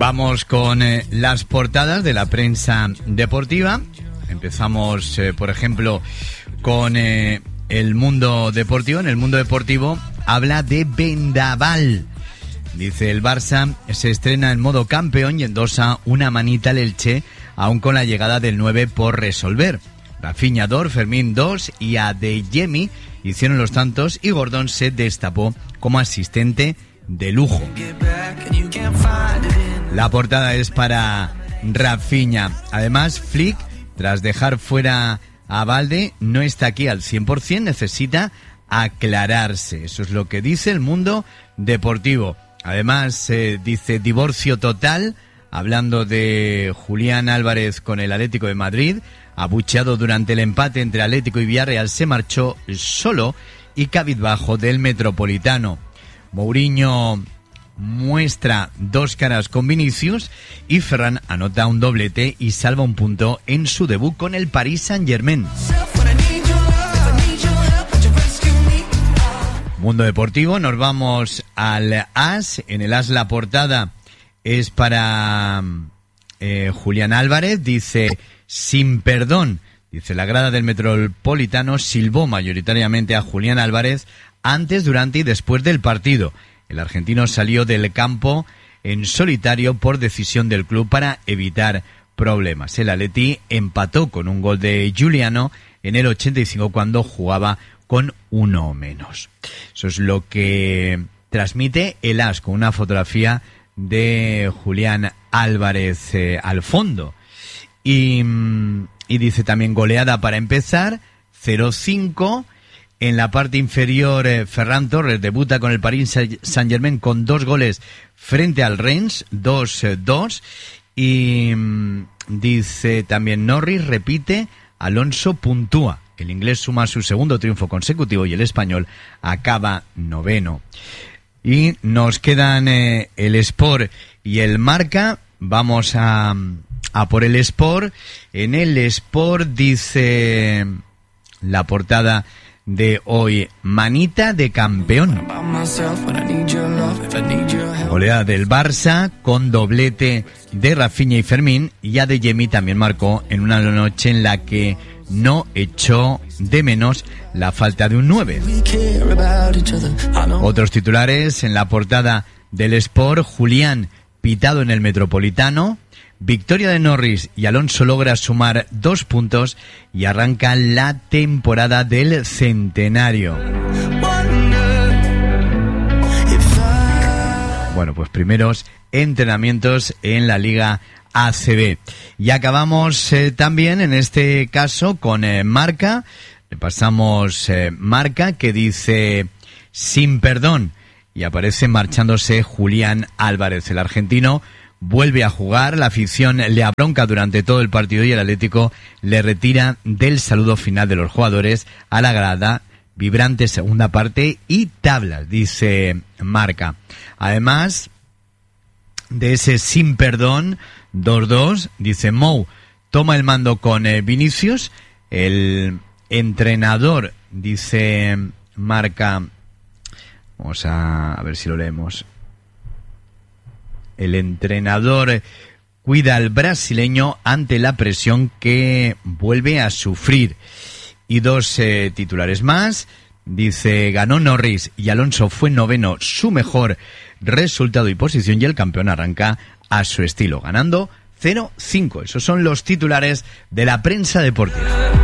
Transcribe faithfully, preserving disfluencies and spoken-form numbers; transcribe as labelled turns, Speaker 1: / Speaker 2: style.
Speaker 1: Vamos con eh, las portadas de la prensa deportiva. Empezamos, eh, por ejemplo, con eh, el Mundo Deportivo. En el Mundo Deportivo habla de vendaval. Dice: el Barça se estrena en modo campeón y endosa una manita al Elche, aún con la llegada del nueve por resolver. Rafinha dos, Fermín dos y Adeyemi hicieron los tantos, y Gordon se destapó como asistente de lujo. La portada es para Rafinha. Además, Flick, tras dejar fuera a Balde, no está aquí al cien por ciento, necesita aclararse. Eso es lo que dice el Mundo Deportivo. Además, eh, dice divorcio total, hablando de Julián Álvarez con el Atlético de Madrid. Abucheado durante el empate entre Atlético y Villarreal, se marchó solo y cabizbajo del Metropolitano. Mourinho muestra dos caras con Vinicius, y Ferran anota un doblete y salva un punto en su debut con el Paris Saint-Germain. Mundo Deportivo, nos vamos al As. En el As la portada es para eh, Julián Álvarez. Dice: sin perdón. Dice: la grada del Metropolitano silbó mayoritariamente a Julián Álvarez antes, durante y después del partido. El argentino salió del campo en solitario por decisión del club para evitar problemas. El Atleti empató con un gol de Giuliano en el ochenta y cinco cuando jugaba con uno menos. Eso es lo que transmite el As, con una fotografía de Julián Álvarez eh, al fondo. Y, y dice también: goleada para empezar, cero cinco. En la parte inferior, eh, Ferran Torres debuta con el Paris Saint-Germain con dos goles frente al Rennes, dos dos. Y mm, dice también: Norris repite, Alonso puntúa. El inglés suma su segundo triunfo consecutivo y el español acaba noveno. Y nos quedan eh, el Sport y el Marca. Vamos a, a por el Sport. En el Sport dice la portada de hoy: manita de campeón. Goleada del Barça con doblete de Rafinha y Fermín, y Adeyemi también marcó en una noche en la que no echó de menos la falta de un nueve. Otros titulares en la portada del Sport: Julián pitado en el Metropolitano. Victoria de Norris y Alonso logra sumar dos puntos y arranca la temporada del centenario. Bueno, pues primeros entrenamientos en la Liga A C B. Y acabamos eh, también en este caso con eh, Marca. Repasamos eh, Marca, que dice: sin perdón. Y aparece marchándose Julián Álvarez. El argentino vuelve a jugar, la afición le abronca durante todo el partido y el Atlético le retira del saludo final de los jugadores a la grada. Vibrante segunda parte y tablas, dice Marca. Además de ese sin perdón, dos dos, dice: Mou toma el mando con eh, Vinicius. El entrenador, dice Marca, vamos a, a ver si lo leemos. El entrenador cuida al brasileño ante la presión que vuelve a sufrir. Y dos eh, titulares más. Dice: ganó Norris y Alonso fue noveno, su mejor resultado y posición, y el campeón arranca a su estilo, ganando cero cinco. Esos son los titulares de la prensa deportiva.